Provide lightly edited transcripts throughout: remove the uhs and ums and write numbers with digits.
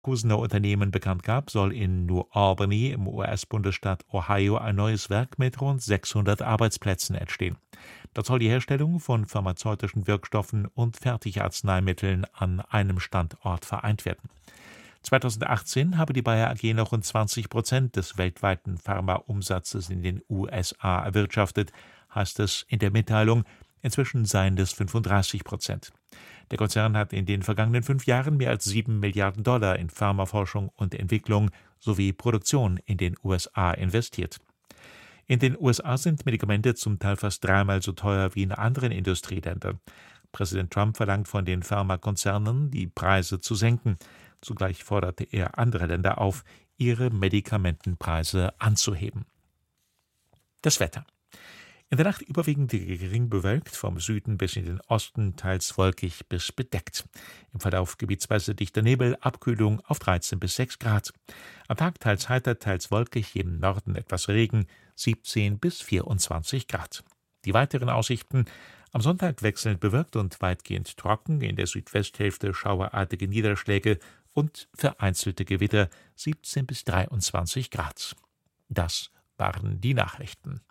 Leverkusener Unternehmen bekannt gab, soll in New Albany im US-Bundesstaat Ohio ein neues Werk mit rund 600 Arbeitsplätzen entstehen. Dort soll die Herstellung von pharmazeutischen Wirkstoffen und Fertigarzneimitteln an einem Standort vereint werden. 2018 habe die Bayer AG noch rund 20% des weltweiten Pharmaumsatzes in den USA erwirtschaftet, heißt es in der Mitteilung. Inzwischen seien es 35%. Der Konzern hat in den vergangenen 5 Jahren mehr als $7 Milliarden in Pharmaforschung und Entwicklung sowie Produktion in den USA investiert. In den USA sind Medikamente zum Teil fast 3-mal so teuer wie in anderen Industrieländern. Präsident Trump verlangt von den Pharmakonzernen, die Preise zu senken. Zugleich forderte er andere Länder auf, ihre Medikamentenpreise anzuheben. Das Wetter. In der Nacht überwiegend gering bewölkt, vom Süden bis in den Osten teils wolkig bis bedeckt. Im Verlauf gebietsweise dichter Nebel, Abkühlung auf 13 bis 6 Grad. Am Tag teils heiter, teils wolkig, im Norden etwas Regen, 17 bis 24 Grad. Die weiteren Aussichten: am Sonntag wechselnd bewölkt und weitgehend trocken, in der Südwesthälfte schauerartige Niederschläge und vereinzelte Gewitter, 17 bis 23 Grad. Das waren die Nachrichten.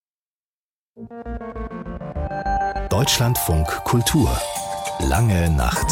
Deutschlandfunk Kultur. Lange Nacht.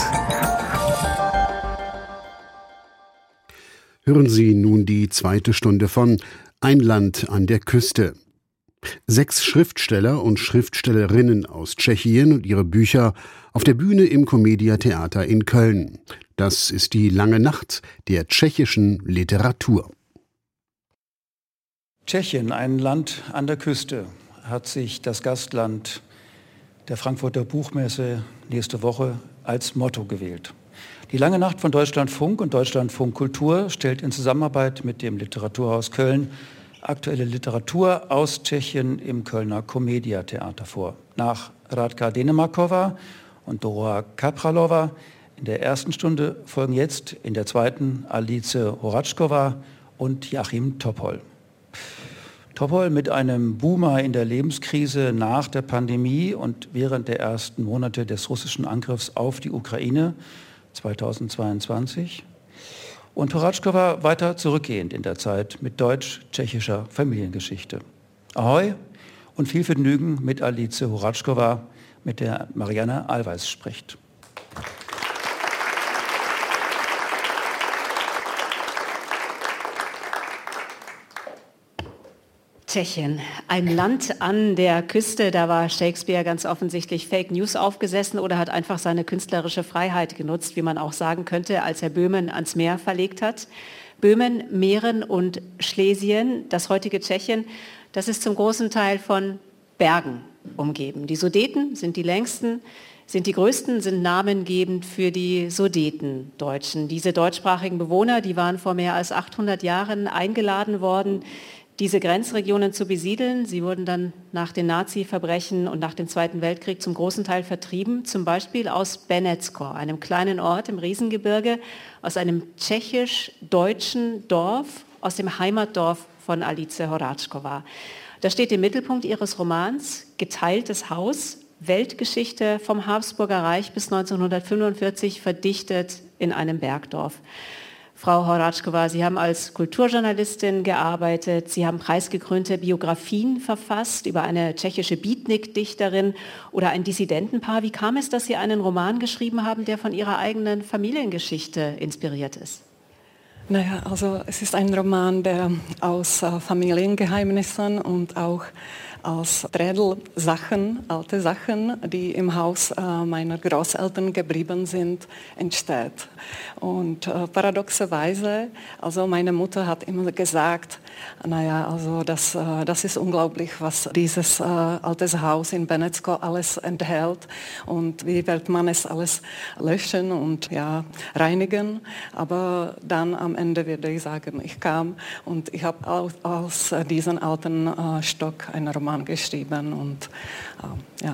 Hören Sie nun die zweite Stunde von Ein Land an der Küste. 6 Schriftsteller und Schriftstellerinnen aus Tschechien und ihre Bücher auf der Bühne im Komedia Theater in Köln. Das ist die Lange Nacht der tschechischen Literatur. Tschechien, ein Land an der Küste, hat sich das Gastland der Frankfurter Buchmesse nächste Woche als Motto gewählt. Die Lange Nacht von Deutschlandfunk und Deutschlandfunk Kultur stellt in Zusammenarbeit mit dem Literaturhaus Köln aktuelle Literatur aus Tschechien im Kölner Komedia Theater vor. Nach Radka Denemarkova und Dora Kapralova in der ersten Stunde folgen jetzt in der zweiten Alice Horačková und Joachim Topol. Topol mit einem Boomer in der Lebenskrise nach der Pandemie und während der ersten Monate des russischen Angriffs auf die Ukraine 2022. Und Horačková weiter zurückgehend in der Zeit mit deutsch-tschechischer Familiengeschichte. Ahoi und viel Vergnügen mit Alice Horačková, mit der Marianne Allweis spricht. Tschechien, ein Land an der Küste, da war Shakespeare ganz offensichtlich Fake News aufgesessen oder hat einfach seine künstlerische Freiheit genutzt, wie man auch sagen könnte, als er Böhmen ans Meer verlegt hat. Böhmen, Mähren und Schlesien, das heutige Tschechien, das ist zum großen Teil von Bergen umgeben. Die Sudeten sind die längsten, sind die größten, sind namengebend für die Sudetendeutschen. Diese deutschsprachigen Bewohner, die waren vor mehr als 800 Jahren eingeladen worden, diese Grenzregionen zu besiedeln. Sie wurden dann nach den Nazi-Verbrechen und nach dem Zweiten Weltkrieg zum großen Teil vertrieben, zum Beispiel aus Benecko, einem kleinen Ort im Riesengebirge, aus einem tschechisch-deutschen Dorf, aus dem Heimatdorf von Alice Horačková. Das steht im Mittelpunkt ihres Romans Geteiltes Haus, Weltgeschichte vom Habsburger Reich bis 1945, verdichtet in einem Bergdorf. Frau Horačková, Sie haben als Kulturjournalistin gearbeitet, Sie haben preisgekrönte Biografien verfasst über eine tschechische Beatnik-Dichterin oder ein Dissidentenpaar. Wie kam es, dass Sie einen Roman geschrieben haben, der von Ihrer eigenen Familiengeschichte inspiriert ist? Naja, also es ist ein Roman, der aus Familiengeheimnissen und auch aus Trädelsachen, alte Sachen, die im Haus meiner Großeltern geblieben sind, entsteht. Und paradoxerweise, also meine Mutter hat immer gesagt, naja, also das ist unglaublich, was dieses altes Haus in Benecko alles enthält und wie wird man es alles löschen und ja, reinigen. Aber dann am Ende würde ich sagen, ich kam und ich habe aus diesem alten Stock einen Roman geschrieben und ja,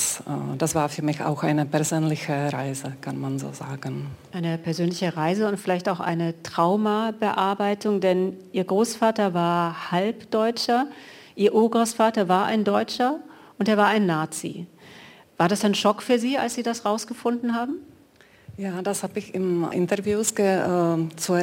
das war für mich auch eine persönliche Reise, kann man so sagen. Eine persönliche Reise und vielleicht auch eine Traumabearbeitung, denn Ihr Großvater war Halbdeutscher, Ihr Urgroßvater war ein Deutscher und er war ein Nazi. War das ein Schock für Sie, als Sie das rausgefunden haben? Ja, das habe ich im Interviews zu